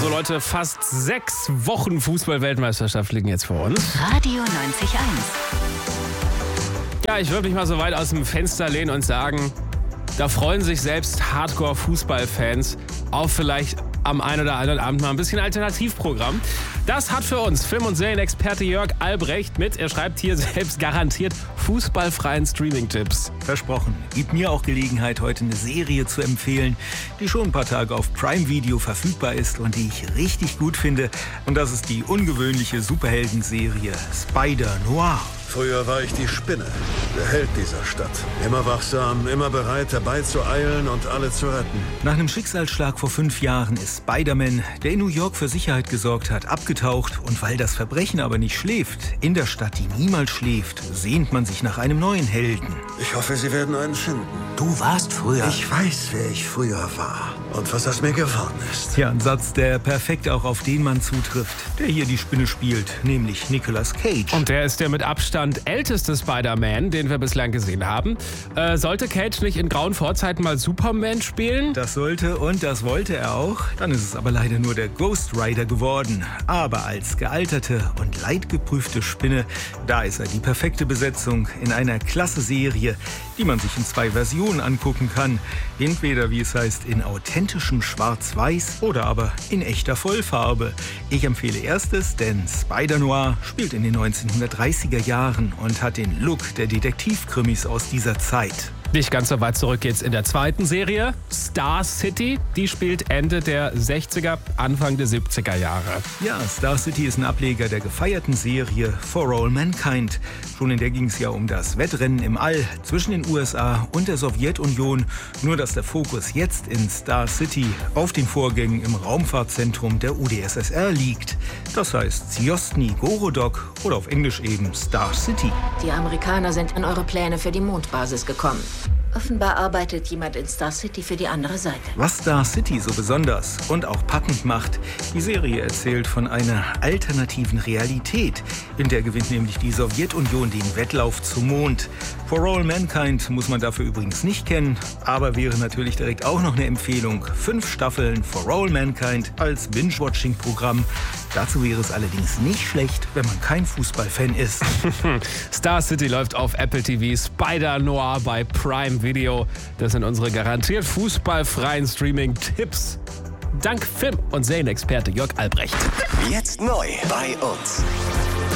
So Leute, fast 6 Wochen Fußball-Weltmeisterschaft liegen jetzt vor uns. Radio 90.1. Ja, ich würde mich mal so weit aus dem Fenster lehnen und sagen, da freuen sich selbst Hardcore-Fußballfans auf vielleicht am einen oder anderen Abend mal ein bisschen Alternativprogramm. Das hat für uns Film- und Serienexperte Jörg Albrecht mit, er schreibt hier selbst garantiert fußballfreien Streaming-Tipps. Versprochen. Gibt mir auch Gelegenheit, heute eine Serie zu empfehlen, die schon ein paar Tage auf Prime Video verfügbar ist und die ich richtig gut finde. Und das ist die ungewöhnliche Superheldenserie Spider-Noir. Früher war ich die Spinne, der Held dieser Stadt. Immer wachsam, immer bereit, herbeizueilen und alle zu retten. Nach einem Schicksalsschlag vor 5 Jahren ist Spider-Man, der in New York für Sicherheit gesorgt hat, abgetaucht. Und weil das Verbrechen aber nicht schläft, in der Stadt, die niemals schläft, sehnt man sich nach einem neuen Helden. Ich hoffe, Sie werden einen finden. Du warst früher. Ich weiß, wer ich früher war und was aus mir geworden ist. Ja, ein Satz, der perfekt auch auf den Mann zutrifft, der hier die Spinne spielt, nämlich Nicolas Cage. Und der ist der mit Abstand älteste Spider-Man, den wir bislang gesehen haben. Sollte Cage nicht in grauen Vorzeiten mal Superman spielen? Das sollte und das wollte er auch. Dann ist es aber leider nur der Ghost Rider geworden. Aber als gealterte und leidgeprüfte Spinne, da ist er die perfekte Besetzung in einer klasse Serie, die man sich in 2 Versionen angucken kann. Entweder, wie es heißt, in authentischem Schwarz-Weiß oder aber in echter Vollfarbe. Ich empfehle erstes, denn Spider-Noir spielt in den 1930er Jahren und hat den Look der Detektivkrimis aus dieser Zeit. Nicht ganz so weit zurück geht's in der zweiten Serie, Star City. Die spielt Ende der 60er, Anfang der 70er Jahre. Ja, Star City ist ein Ableger der gefeierten Serie For All Mankind. Schon in der ging es ja um das Wettrennen im All zwischen den USA und der Sowjetunion. Nur dass der Fokus jetzt in Star City auf den Vorgängen im Raumfahrtzentrum der UdSSR liegt. Das heißt Zwjostny Gorodok oder auf Englisch eben Star City. Die Amerikaner sind an eure Pläne für die Mondbasis gekommen. Offenbar arbeitet jemand in Star City für die andere Seite. Was Star City so besonders und auch packend macht, die Serie erzählt von einer alternativen Realität. In der gewinnt nämlich die Sowjetunion den Wettlauf zum Mond. For All Mankind muss man dafür übrigens nicht kennen, aber wäre natürlich direkt auch noch eine Empfehlung. 5 Staffeln For All Mankind als Binge-Watching-Programm. Dazu wäre es allerdings nicht schlecht, wenn man kein Fußballfan ist. Star City läuft auf Apple TV, Spider-Noir bei Prime Video. Das sind unsere garantiert fußballfreien Streaming-Tipps. Dank Film- und Serienexperte Jörg Albrecht. Jetzt neu bei uns.